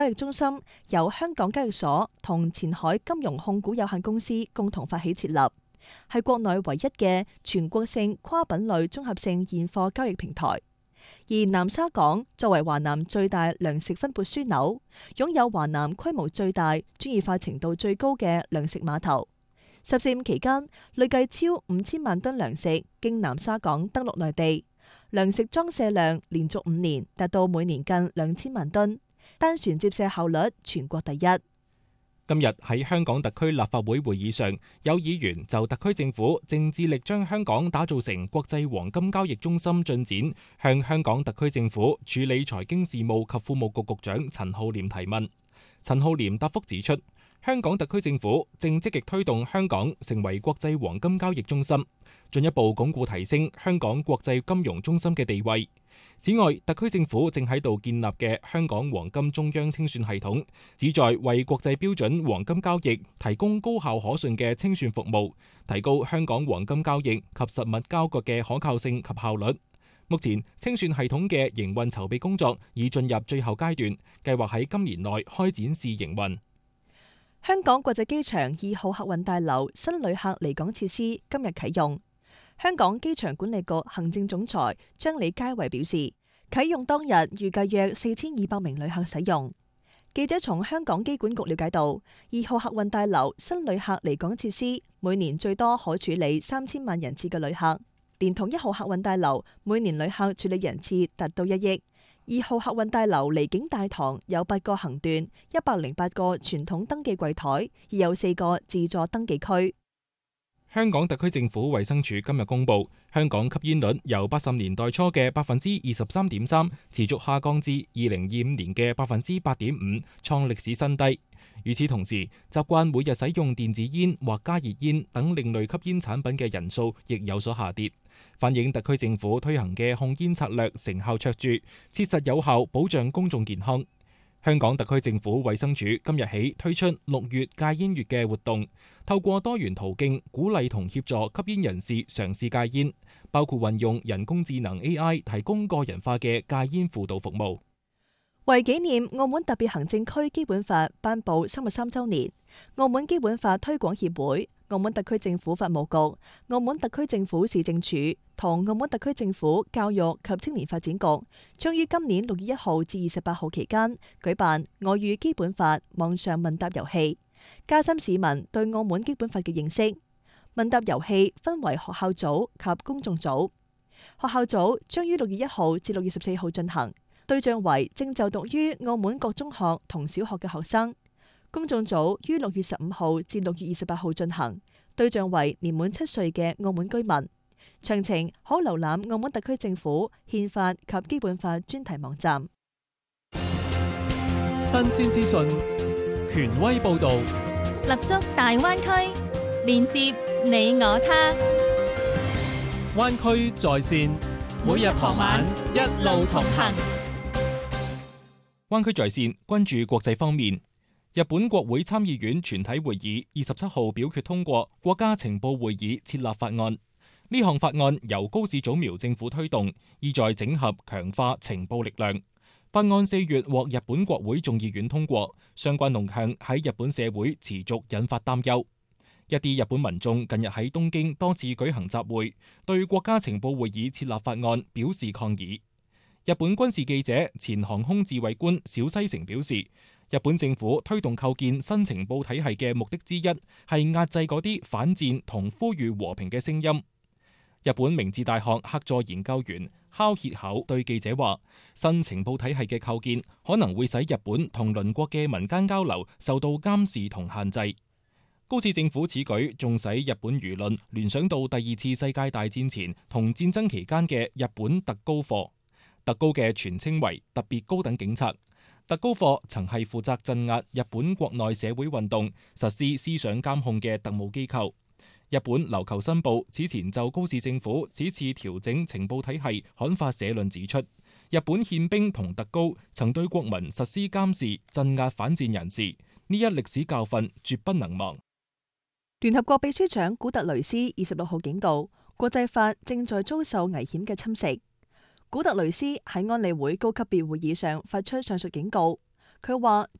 交易中心由香港交易所同前海金融控股有限公司共同發起設立，係國內唯一嘅全國性跨品類綜合性現貨交易平台。而南沙港作為華南最大糧食分撥樞紐，擁有華南規模最大、專業化程度最高嘅糧食碼頭。14.5期間，累計超5000萬噸糧食經南沙港登陸內地，糧食裝卸量連續5年達到每年近2000萬噸，單船接卸效率全國第一。 今日喺香港特區立法會會議上，有議員就特區政府正致力將香港打造成國際黃金交易中心進展，向香港特區政府處理財經事務及庫務局局長陳浩濂提問。陳浩濂答覆指出，香港特區政府正積極推動香港成為國際黃金交易中心，進一步鞏固提升香港國際金融中心嘅地位。此外，特區政府正喺度建立嘅香港黃金中央清算系統，旨在為國際標準黃金交易提供高效可信嘅清算服務，提高香港黃金交易及實物交割嘅可靠性及效率。目前，清算系統嘅營運籌備工作已進入最後階段，計劃喺今年內開展試營運。 香港國際機場2號客運大樓新旅客離港設施今日啟用。香港機場管理局行政總裁張李佳維表示，啟用當日預計約4200名旅客使用。記者從香港機管局了解到，2號客運大樓新旅客離港設施每年最多可處理3000萬人次嘅旅客，連同1號客運大樓每年旅客處理人次達到1億。2號客運大樓離境大堂有8個行段，108個傳統登記櫃台，亦有4個自助登記區。 香港特區政府衛生署今日公布，香港吸煙率由80年代初嘅23.3%持續下降至2025年嘅8.5%，創歷史新低。與此同時，習慣每日使用電子煙或加熱煙等另類吸煙產品嘅人數亦有所下跌，反映特區政府推行嘅控煙策略成效卓著，切實有效保障公眾健康。香港特區政府衛生署今日起推出6月戒煙月嘅活動，透過多元途徑鼓勵同協助吸煙人士嘗試戒煙，包括運用人工智能 AI 提供個人化嘅戒煙輔導服務。 為紀念澳門特別行政區基本法頒布33週年，澳門基本法推廣協會、澳門特區政府法務局、澳門特區政府市政署同澳門特區政府教育及青年發展局將於今年6月1號至28號期間舉辦我與基本法網上問答遊戲，加深市民對澳門基本法嘅認識。問答遊戲分為學校組及公眾組，學校組將於6月1號至6月14號進行，對象為正就讀於澳門各中學同小學嘅學生。公眾組於6月15號至6月28號進行，對象為年滿7歲嘅澳門居民。詳情可瀏覽澳門特區政府憲法及基本法專題網站。 新鮮資訊，權威報導， 立足大灣區，連接你我他。 灣區在線，每日傍晚一路同行。 灣區在線，關注國際方面。日本國會參議院全體會議27號表決通過國家情報會議設立法案。呢項法案由高市早苗政府推動，意在整合強化情報力量。法案4月獲日本國會眾議院通過，相關動向喺日本社會持續引發擔憂。一啲日本民眾近日喺東京多次舉行集會，對國家情報會議設立法案表示抗議。日本軍事記者、前航空自衛官小西成表示，日本政府推動構建新情報體系嘅目的之一係壓制嗰啲反戰同呼籲和平嘅聲音。日本明治大學客座研究員敲歇口對記者話，新情報體系嘅構建可能會使日本同鄰國嘅民間交流受到監視同限制。高市政府此舉仲使日本輿論聯想到第2次世界大戰前同戰爭期間嘅日本特高課。特高嘅全稱為特別高等警察。特高課曾係負責鎮壓日本國內社會運動、實施思想監控嘅特務機構。日本琉球新報此前就高市政府此次調整情報體系刊發社論指出，日本憲兵同特高曾對國民實施監視、鎮壓反戰人士，呢一歷史教訓絕不能忘。 聯合國秘書長古特雷斯26號警告，國際法正在遭受危險嘅侵蝕。古特雷斯喺安理會高級別會議上發出上述警告。 佢話